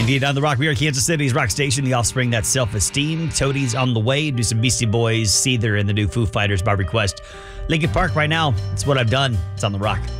WD on the Rock. We are Kansas City's Rock Station, the offspring that's self-esteem. Toadie's on the way. Do some Beastie Boys, Seether, and the new Foo Fighters by request. Linkin Park right now. It's what I've done. It's on the Rock.